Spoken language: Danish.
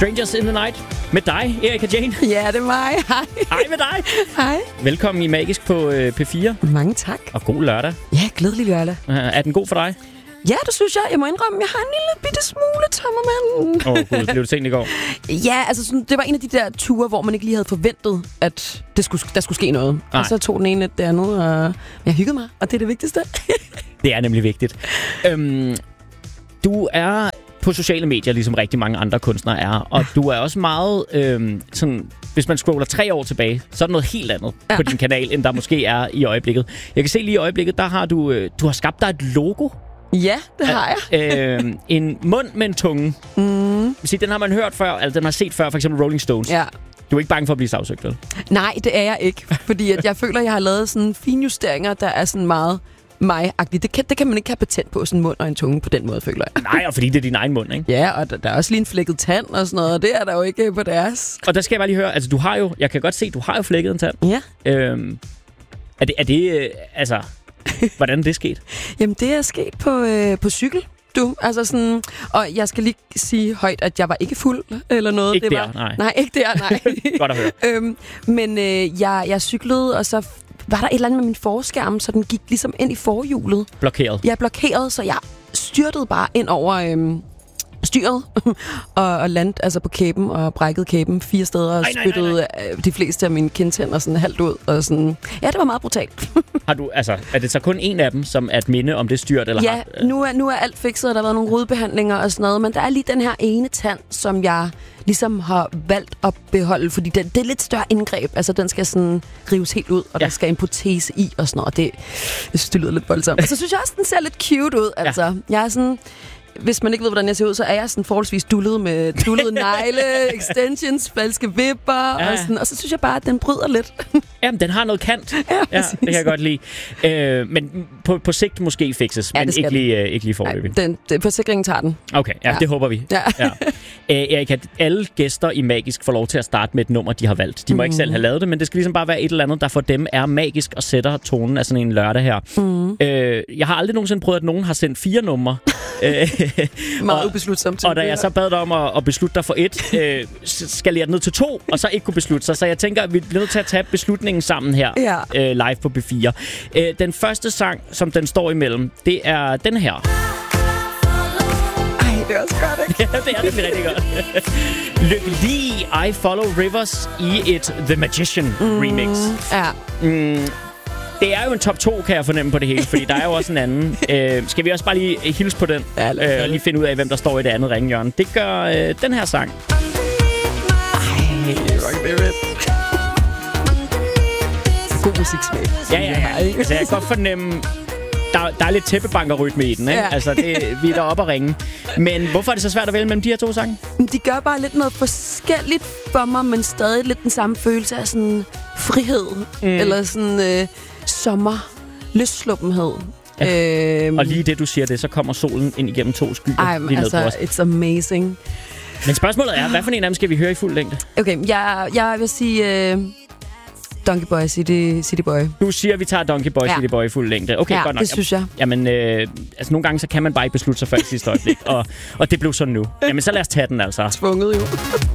Strangers in the Night med dig, Erika Jane. Ja, det er mig. Hej. Hej med dig. Hej. Velkommen i Magisk på P4. Mange tak. Og god lørdag. Ja, glædelig lørdag. Er den god for dig? Ja, det synes jeg. Jeg må indrømme, jeg har en lille bitte smule tømmermand. Gud, blev du tænkt i går? Ja, altså sådan, det var en af de der ture, hvor man ikke lige havde forventet, at der skulle ske noget. Nej. Og så tog den ene lidt det andet, og jeg hyggede mig, og det er det vigtigste. Det er nemlig vigtigt. Du er på sociale medier, ligesom rigtig mange andre kunstnere er. Og du er også meget sådan... Hvis man scroller 3 år tilbage, så er der noget helt andet på din kanal, end der måske er i øjeblikket. Jeg kan se lige i øjeblikket, der har du har skabt dig et logo. Ja, det har jeg. En mund med en tunge. Den har man hørt før, altså den har set før, for eksempel Rolling Stones. Ja. Du er ikke bange for at blive sagsøgt, vel? Nej, det er jeg ikke. Fordi at jeg føler, at jeg har lavet sådan fine justeringer, der er sådan meget mig-agtigt. Det kan man ikke have patent på, sådan en mund og en tunge på den måde, føler jeg. Nej, og fordi det er din egen mund, ikke? Ja, og der er også lige en flækket tand og sådan noget, og det er der jo ikke på deres. Og der skal jeg bare lige høre, altså du har jo, jeg kan godt se, du har jo flækket en tand. Ja. Er det altså, hvordan er det sket? Jamen, det er sket på cykel. Altså sådan, og jeg skal lige sige højt, at jeg var ikke fuld eller noget. Ikke det der, var, nej. Nej, ikke der, nej. Godt at høre. Men jeg cyklede, og så var der et eller andet med min forskærm, så den gik ligesom ind i forhjulet. Blokeret? Jeg blokeret, så jeg styrtede bare ind over styret og landte altså på kæben og brækkede kæben 4 steder og spyttede de fleste af mine kindtænder sådan halvt ud. Og sådan. Ja, det var meget brutalt. Har du, altså, er det så kun en af dem, som er et minde om det styrt? Eller ja, nu er alt fikset, og der har været nogle rodbehandlinger og sådan noget, men der er lige den her ene tand, som jeg ligesom har valgt at beholde, fordi det er lidt større indgreb. Altså, den skal sådan rives helt ud, og der skal en protese i og sådan noget. Jeg synes, det lyder lidt voldsomt. Og så synes jeg også, den ser lidt cute ud. Altså, jeg er sådan... Hvis man ikke ved, hvordan jeg ser ud, så er jeg sådan forholdsvis dullet med dullede negle, extensions, falske vipper, og så synes jeg bare, at den bryder lidt. Jamen, den har noget kant. Ja, det kan jeg godt lide. Men på sigt måske fikses, men ikke lige foreløbig. Forsikringen tager den. Okay, det håber vi. Ja. Erika, alle gæster i Magisk får lov til at starte med et nummer, de har valgt. De må ikke selv have lavet det, men det skal ligesom bare være et eller andet, der for dem er magisk og sætter tonen af sådan en lørdag her. Jeg har aldrig nogensinde prøvet, at nogen har sendt 4 numre. Meget ubeslutsomt. Og da jeg så bad dig om at beslutte dig for 1, skal jeg ned til 2, og så ikke kunne beslutte sig. Så jeg tænker, at vi bliver nødt til at tage beslutningen sammen her live på B4. Den første sang, som den står imellem, det er den her. Ej, det er også godt, ikke? Ja, det er det rigtig godt. Lykkelig I Follow Rivers i et The Magician remix. Ja. Det er jo en top 2, kan jeg fornemme på det hele, fordi der er jo også en anden. Skal vi også bare lige hilse på den, og lige finde ud af, hvem der står i det andet ringhjørne. Det gør den her sang. God musiksmag. Ja. Altså, jeg kan godt fornemme, der er lidt tæppebankerrytme i den, ikke? Ja. Altså, vi er deroppe at ringe. Men hvorfor er det så svært at vælge mellem de her 2 sange? De gør bare lidt noget forskelligt for mig, men stadig lidt den samme følelse af sådan frihed. Eller sådan sommer, løssluppenhed. Ja. Og lige det, du siger det, så kommer solen ind igennem 2 skyer. Ej, men altså, it's amazing. Men spørgsmålet er, hvad for en af dem skal vi høre i fuld længde? Okay, jeg vil sige... Donkey Boy, City Boy. Du siger, at vi tager Donkey Boy, City Boy i fuld længde. Okay, godt nok. Det synes jeg. Jamen, altså nogle gange, så kan man bare ikke beslutte sig før i sidste øjeblik. Og det blev sådan nu. Jamen, så lad os tage den altså. Tvunget jo.